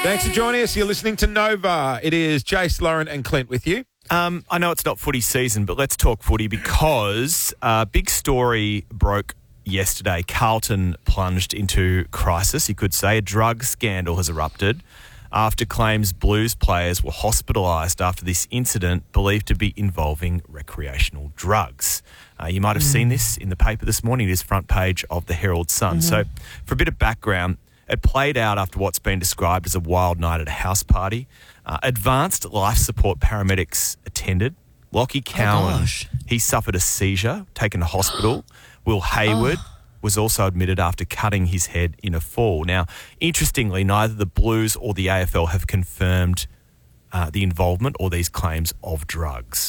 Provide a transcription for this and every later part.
Thanks for joining us. You're listening to Nova. It is Jace, Lauren and Clint with you. I know it's not footy season, but let's talk footy because a big story broke yesterday. Carlton plunged into crisis, you could say. A drug scandal has erupted after claims Blues players were hospitalised after this incident believed to be involving recreational drugs. You might have seen this in the paper this morning. It is front page of the Herald Sun. So for a bit of background, it played out after what's been described as a wild night at a house party. Advanced life support paramedics attended. Lockie Cowan, he suffered a seizure, taken to hospital. Will Hayward was also admitted after cutting his head in a fall. Now, interestingly, neither the Blues or the AFL have confirmed the involvement or these claims of drugs.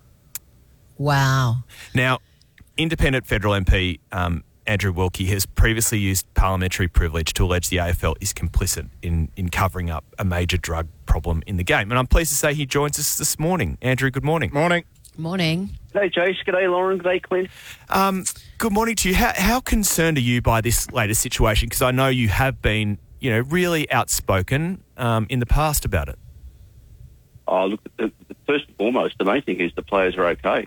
Wow. Now, independent federal MP Andrew Wilkie has previously used parliamentary privilege to allege the AFL is complicit in covering up a major drug problem in the game. And I'm pleased to say he joins us this morning. Andrew, good morning. Morning. Morning. G'day, Jace. G'day, Lauren. G'day, Clint. Good morning to you. How concerned are you by this latest situation? Because I know you have been, really outspoken in the past about it. Oh, look, first and foremost, the main thing is the players are okay.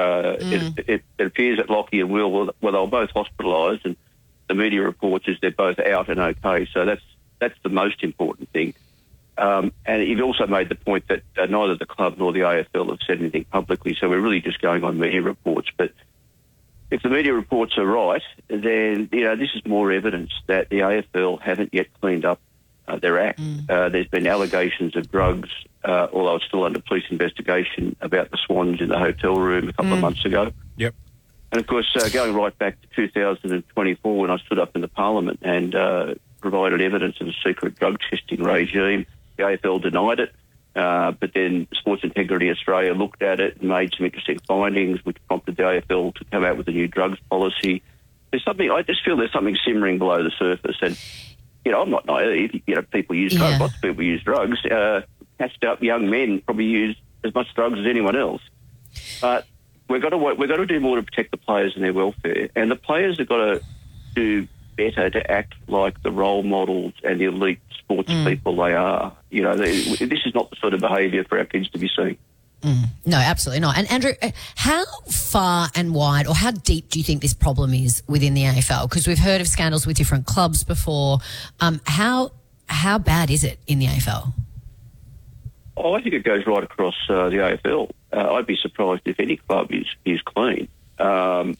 It appears that Lockie and Will, they were both hospitalised, and the media reports is they're both out and okay. So that's the most important thing. And you've also made the point that neither the club nor the AFL have said anything publicly, so we're really just going on media reports. But if the media reports are right, then this is more evidence that the AFL haven't yet cleaned up their act. There's been allegations of drugs, although it's still under police investigation, about the Swans in the hotel room a couple of months ago. Yep. And, of course, going right back to 2024 when I stood up in the Parliament and provided evidence of a secret drug testing regime, the AFL denied it. But then Sports Integrity Australia looked at it and made some interesting findings, which prompted the AFL to come out with a new drugs policy. I just feel there's something simmering below the surface. And, I'm not naive. People use drugs. Lots of people use drugs. Catched up young men probably use as much drugs as anyone else. But we've got to do more to protect the players and their welfare. And the players have got to do better to act like the role models and the elite sports people they are. This is not the sort of behaviour for our kids to be seeing. No, absolutely not. And Andrew, how far and wide or how deep do you think this problem is within the AFL? Because we've heard of scandals with different clubs before. How bad is it in the AFL? Oh, I think it goes right across the AFL. I'd be surprised if any club is clean. And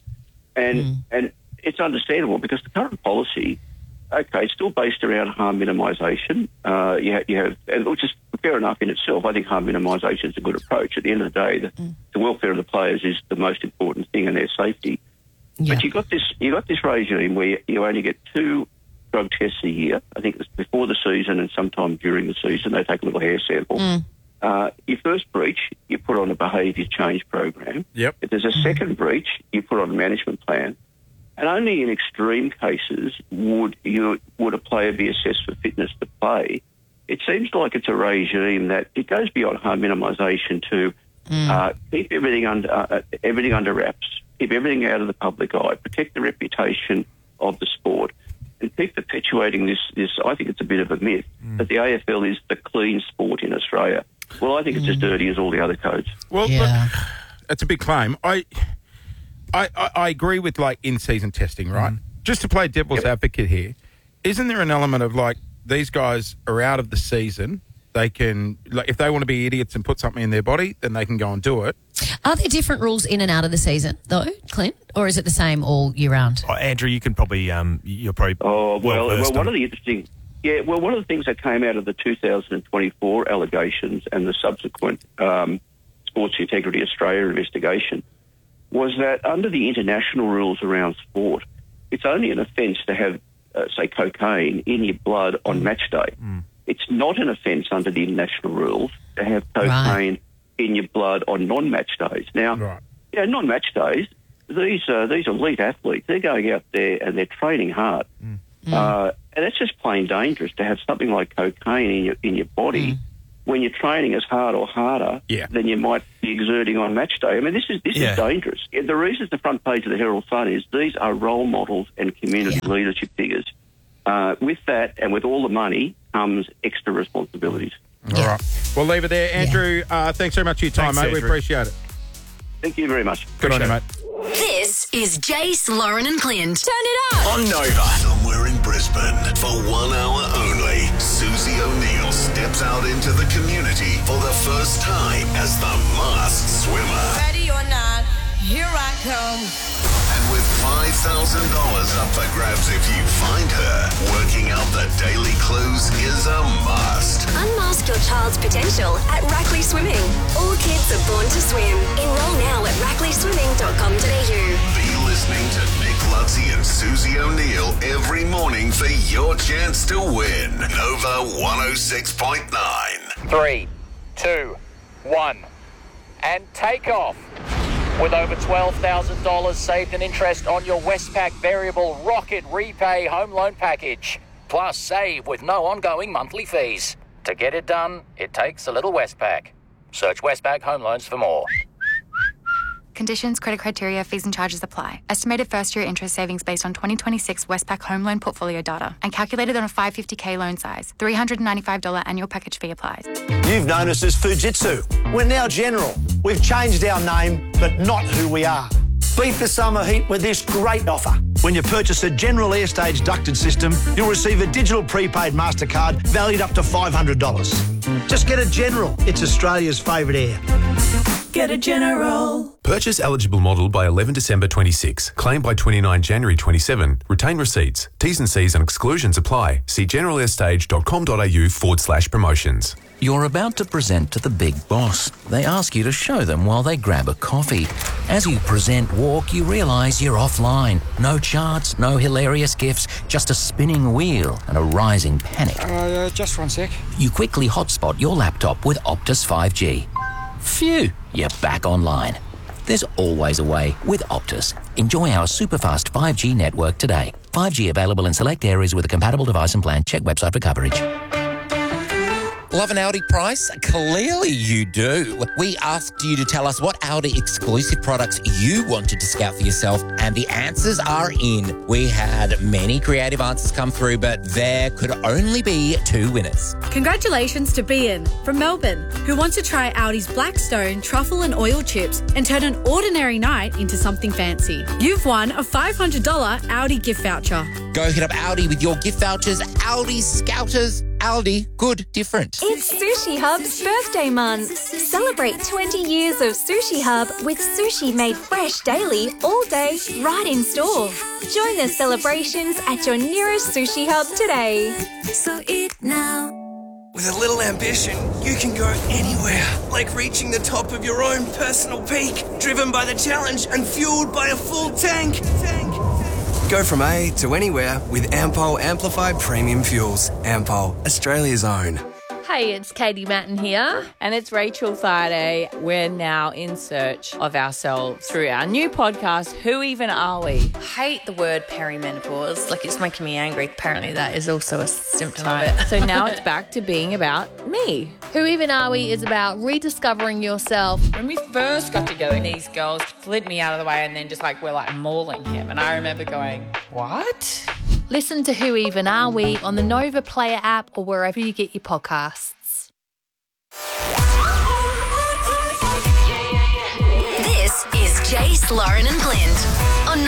it's understandable because the current policy, it's still based around harm minimisation. You have, which is fair enough in itself. I think harm minimisation is a good approach. At the end of the day, the welfare of the players is the most important thing and their safety. Yeah. But you got this regime where you only get 2 drug tests a year. I think it's before the season and sometime during the season. They take a little hair sample. Your first breach, you put on a behaviour change program. Yep. If there's a second breach, you put on a management plan. And only in extreme cases would a player be assessed for fitness to play. It seems like it's a regime that it goes beyond harm minimisation to keep everything under wraps, keep everything out of the public eye, protect the reputation of the sport, and keep perpetuating this. I think it's a bit of a myth that the AFL is the clean sport in Australia. Well, I think it's as dirty as all the other codes. Well, look, it's a big claim. I agree with in-season testing, right? Just to play devil's advocate here, isn't there an element of these guys are out of the season? They can, if they want to be idiots and put something in their body, then they can go and do it. Are there different rules in and out of the season, though, Clint? Or is it the same all year round? Andrew, you can probably, you're probably... one of the interesting... Yeah, well, one of the things that came out of the 2024 allegations and the subsequent Sports Integrity Australia investigation was that under the international rules around sport, it's only an offence to have, say, cocaine in your blood on match day. It's not an offence under the international rules to have cocaine in your blood on non-match days. Now, non-match days, these elite athletes, they're going out there and they're training hard. And it's just plain dangerous to have something like cocaine in your body when you're training as hard or harder than you might be exerting on match day. I mean, this is dangerous. The reason it's the front page of the Herald Sun is these are role models and community leadership figures. With that and with all the money comes extra responsibilities. All right. We'll leave it there. Andrew, thanks very much for your time, Thanks, mate. We Andrew. appreciate it. Thank you very much. Good on you, mate. This is Jace, Lauren and Clint. Turn it up. On Nova. Somewhere in Brisbane, for 1 hour only, Susie O'Neill steps out into the community for the first time as the masked swimmer. Ready or not, here I come. And with $5,000 up for grabs if you find her, working out the daily clues is a must. Unmask your child's potential at Rackley Swimming. All kids are born to swim. Enroll now at rackleyswimming.com.au. Be listening to Nick Lutzy and Susie O'Neill every morning for your chance to win. Nova 106.9. 3, 2, 1, and take off. With over $12,000 saved in interest on your Westpac Variable Rocket Repay Home Loan Package. Plus save with no ongoing monthly fees. To get it done, it takes a little Westpac. Search Westpac Home Loans for more. Conditions, credit criteria, fees and charges apply. Estimated first-year interest savings based on 2026 Westpac home loan portfolio data and calculated on a $550K loan size. $395 annual package fee applies. You've known us as Fujitsu. We're now General. We've changed our name, but not who we are. Beat the summer heat with this great offer. When you purchase a General Air Stage ducted system, you'll receive a digital prepaid MasterCard valued up to $500. Just get a General. It's Australia's favourite air. Get a General. Purchase eligible model by 11 December 26. Claim by 29 January 27. Retain receipts. T's and C's and exclusions apply. See generalairstage.com.au/promotions. You're about to present to the big boss. They ask you to show them while they grab a coffee. As you present walk, you realise you're offline. No charts, no hilarious gifs, just a spinning wheel and a rising panic. Just 1 sec. You quickly hotspot your laptop with Optus 5G. Phew, you're back online. There's always a way with Optus. Enjoy our superfast 5G network today. 5G available in select areas with a compatible device and plan. Check website for coverage. Love an Audi price? Clearly you do. We asked you to tell us what Audi exclusive products you wanted to scout for yourself, and the answers are in. We had many creative answers come through, but there could only be 2 winners. Congratulations to Bian from Melbourne, who wants to try Audi's Blackstone truffle and oil chips and turn an ordinary night into something fancy. You've won a $500 Audi gift voucher. Go hit up Audi with your gift vouchers. Audi Scouters. Aldi, good, different. It's Sushi Hub's birthday month. Celebrate 20 years of Sushi Hub with sushi made fresh daily, all day, right in store. Join the celebrations at your nearest Sushi Hub today. So eat now. With a little ambition, you can go anywhere, like reaching the top of your own personal peak, driven by the challenge and fueled by a full tank. Go from A to anywhere with Ampol Amplified Premium Fuels. Ampol, Australia's own. Hey, it's Katie Matten here. And it's Rachel Friday. We're now in search of ourselves through our new podcast, Who Even Are We? I hate the word perimenopause. Like, it's making me angry. Apparently that is also a symptom of it. So now it's back to being about me. Who Even Are We is about rediscovering yourself. When we first got together, these girls slid me out of the way and then just we're mauling him. And I remember going, what? Listen to Who Even Are We on the Nova Player app or wherever you get your podcasts. This is Jace, Lauren and Clint on